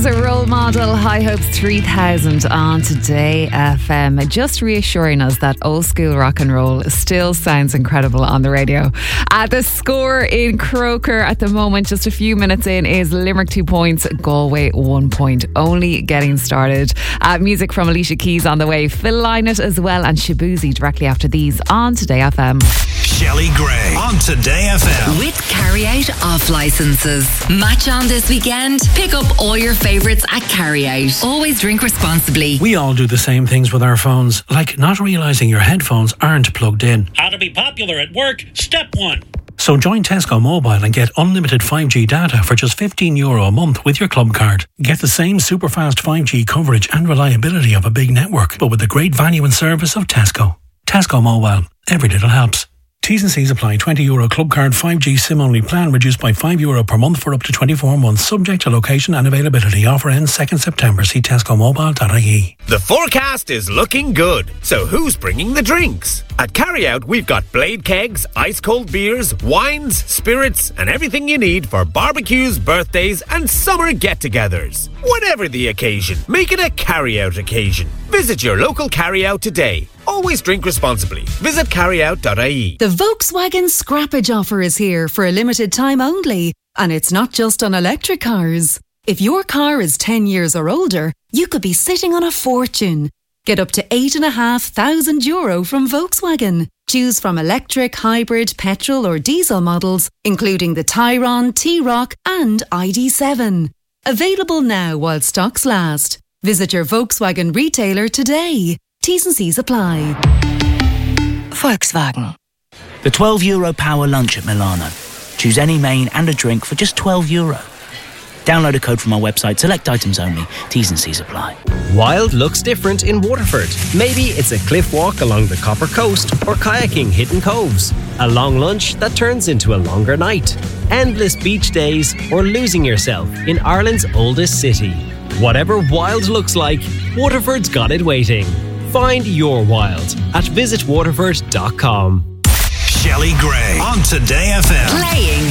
is a role model. High Hopes 3000 on Today FM. Just reassuring us that old school rock and roll still sounds incredible on the radio. The score in Croker at the moment, just a few minutes in, is Limerick 2 points, Galway 1 point. Only getting started. Music from Alicia Keys on the way. Phil Lynott as well, and Shabuzi directly after these on Today FM. Shelley Gray on Today FM. With Carryout off licenses. Match on this weekend? Pick up all your favourites at Carryout. Always drink responsibly. We all do the same things with our phones, like not realising your headphones aren't plugged in. How to be popular at work? Step 1. So join Tesco Mobile and get unlimited 5G data for just €15 a month with your club card. Get the same super fast 5G coverage and reliability of a big network, but with the great value and service of Tesco. Tesco Mobile. Every little helps. T's and C's apply. €20 club card 5G SIM only plan reduced by €5 per month for up to 24 months. Subject to location and availability. Offer ends 2nd September. See tescomobile.ie. The forecast is looking good. So who's bringing the drinks? At Carryout, we've got blade kegs, ice-cold beers, wines, spirits, and everything you need for barbecues, birthdays, and summer get-togethers. Whatever the occasion, make it a Carryout occasion. Visit your local Carryout today. Always drink responsibly. Visit carryout.ie. The Volkswagen Scrappage offer is here for a limited time only. And it's not just on electric cars. If your car is 10 years or older, you could be sitting on a fortune. Get up to €8,500 from Volkswagen. Choose from electric, hybrid, petrol or diesel models, including the Tayron, T-Roc and ID7. Available now while stocks last. Visit your Volkswagen retailer today. T's and C's apply. Volkswagen. The €12 power lunch at Milano. Choose any main and a drink for just €12. Download a code from our website. Select items only. T's and C's apply. Wild looks different in Waterford. Maybe it's a cliff walk along the Copper Coast or kayaking hidden coves. A long lunch that turns into a longer night. Endless beach days or losing yourself in Ireland's oldest city. Whatever wild looks like, Waterford's got it waiting. Find your wild at visitwaterford.com. Shelley Gray on Today FM. Playing